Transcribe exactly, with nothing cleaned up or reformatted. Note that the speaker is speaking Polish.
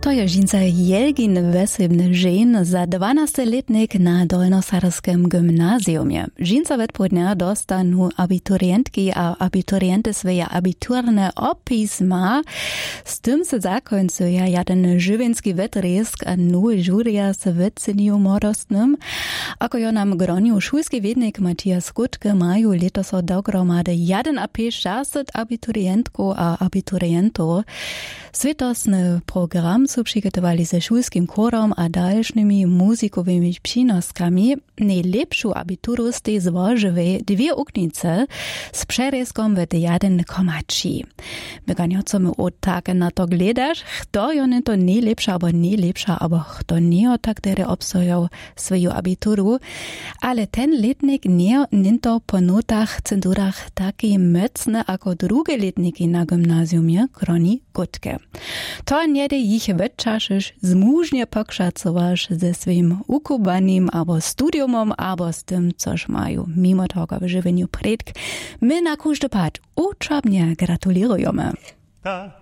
To je žinca Jelgin Vesebny žen za dvanásťletník na Dolnosarskem gymnáziumie. Žinca vedpodňa dostanu abiturientky a abiturienty svoje abiturne opisma. S tym se zakońcuje jeden żywienski wetriesk a nové žúria s vedceniu modostnym. Ako jo nam groniu šulski vednik Matijas Kutke majú letos dogromady jeden a päť šesťdesiat abiturientku a abiturientov. Svetosny program su przygotowali ze szulskim chórom a dalšnymi muzikowymi przynoskami. Najlepszą abituru z tej złożyły dwie uknice z przeryskom w jeden komaci. Wyganiocamy od tak na to gledasz, kto jo nie to najlepsza, albo najlepsza, albo kto nie tak dere obstoją swoją abituru. Ale ten letnik nie ninto po notach, cenzurach taki mocny, ako drugie letniki na gymnaziumie, kroni Kutke. To niedy ich wyczaszysz, zmużnie pokrzacowasz ze swoim ukubanim albo studiumom, albo z tym, coż mają mimo tego w żywieniu predk. My na każdy pad uczobnie gratulujemy.